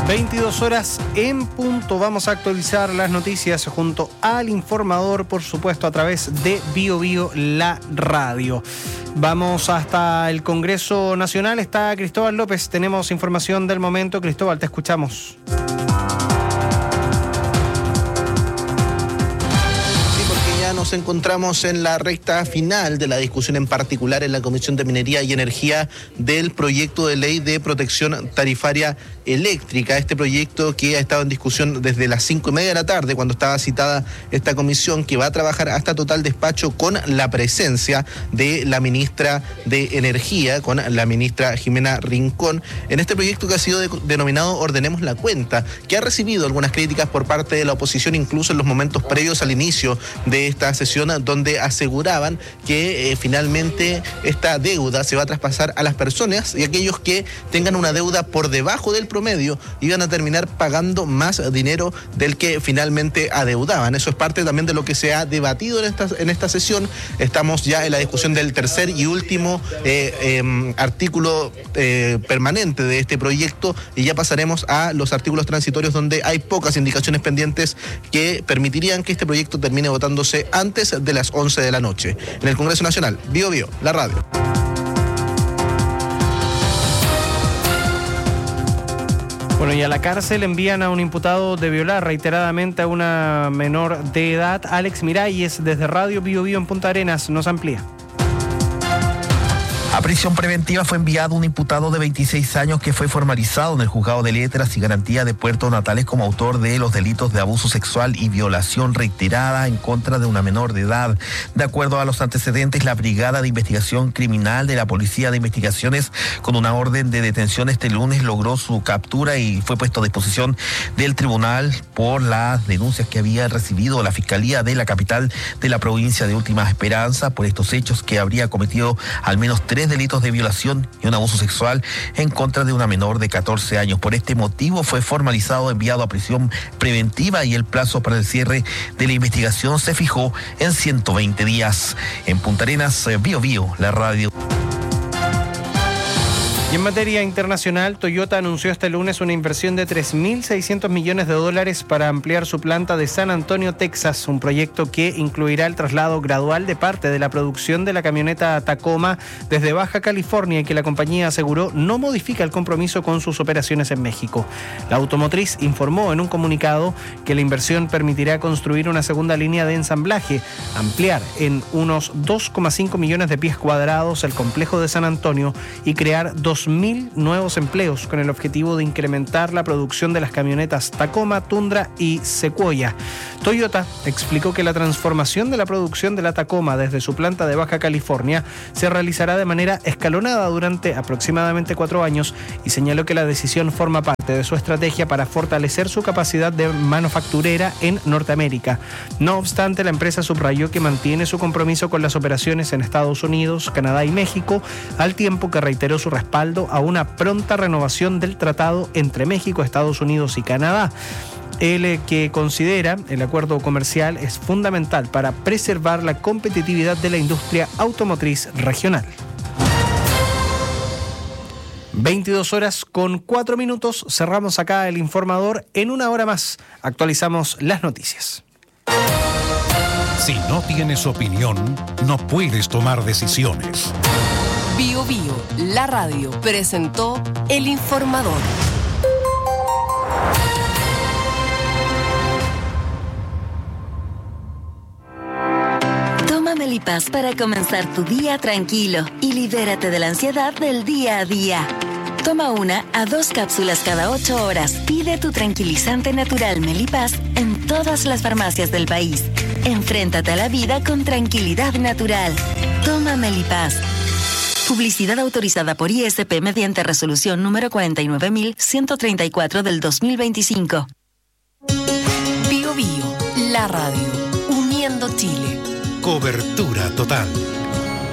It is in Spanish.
22 horas en punto. Vamos a actualizar las noticias junto al informador, por supuesto, a través de BioBio, la radio. Vamos hasta el Congreso Nacional. Está Cristóbal López. Tenemos información del momento. Cristóbal, te escuchamos. Nos encontramos en la recta final de la discusión, en particular en la Comisión de Minería y Energía, del proyecto de ley de protección tarifaria eléctrica. Este proyecto que ha estado en discusión desde las 5:30 de la tarde, cuando estaba citada esta comisión, que va a trabajar hasta total despacho con la presencia de la ministra de Energía, con la ministra Jimena Rincón, en este proyecto que ha sido denominado Ordenemos la Cuenta, que ha recibido algunas críticas por parte de la oposición, incluso en los momentos previos al inicio de esta sesión, donde aseguraban que finalmente esta deuda se va a traspasar a las personas, y aquellos que tengan una deuda por debajo del promedio iban a terminar pagando más dinero del que finalmente adeudaban. Eso es parte también de lo que se ha debatido en esta sesión. Estamos ya en la discusión del tercer y último artículo permanente de este proyecto, y ya pasaremos a los artículos transitorios, donde hay pocas indicaciones pendientes que permitirían que este proyecto termine votándose antes de las 11 de la noche. En el Congreso Nacional, BioBio, la radio. Bueno, y a la cárcel envían a un imputado de violar reiteradamente a una menor de edad. Alex Miralles, desde Radio BioBio en Punta Arenas, nos amplía. A prisión preventiva fue enviado un imputado de 26 años que fue formalizado en el Juzgado de Letras y Garantía de Puerto Natales como autor de los delitos de abuso sexual y violación reiterada en contra de una menor de edad. De acuerdo a los antecedentes, la Brigada de Investigación Criminal de la Policía de Investigaciones, con una orden de detención este lunes, logró su captura y fue puesto a disposición del tribunal por las denuncias que había recibido la Fiscalía de la capital de la provincia de Última Esperanza por estos hechos, que habría cometido al menos 3 delitos de violación y un abuso sexual en contra de una menor de 14 años. Por este motivo fue formalizado, enviado a prisión preventiva, y el plazo para el cierre de la investigación se fijó en 120 días. En Punta Arenas, BioBio, la radio. Y en materia internacional, Toyota anunció este lunes una inversión de $3.600 millones para ampliar su planta de San Antonio, Texas, un proyecto que incluirá el traslado gradual de parte de la producción de la camioneta Tacoma desde Baja California, y que la compañía aseguró no modifica el compromiso con sus operaciones en México. La automotriz informó en un comunicado que la inversión permitirá construir una segunda línea de ensamblaje, ampliar en unos 2,5 millones de pies cuadrados el complejo de San Antonio y crear 2.000 nuevos empleos, con el objetivo de incrementar la producción de las camionetas Tacoma, Tundra y Sequoia. Toyota explicó que la transformación de la producción de la Tacoma desde su planta de Baja California se realizará de manera escalonada durante aproximadamente 4 años, y señaló que la decisión forma parte de su estrategia para fortalecer su capacidad de manufacturera en Norteamérica. No obstante, la empresa subrayó que mantiene su compromiso con las operaciones en Estados Unidos, Canadá y México, al tiempo que reiteró su respaldo a una pronta renovación del tratado entre México, Estados Unidos y Canadá. El que considera el acuerdo comercial es fundamental para preservar la competitividad de la industria automotriz regional. 22 horas con 4 minutos. Cerramos acá el informador. En una hora más actualizamos las noticias. Si no tienes opinión, no puedes tomar decisiones. BioBio, la radio, presentó El Informador. Toma Melipaz para comenzar tu día tranquilo y libérate de la ansiedad del día a día. Toma 1 a 2 cápsulas cada 8 horas. Pide tu tranquilizante natural Melipaz en todas las farmacias del país. Enfréntate a la vida con tranquilidad natural. Toma Melipaz. Publicidad autorizada por ISP mediante resolución número 49.134 del 2025. BioBio, la radio, uniendo Chile. Cobertura total.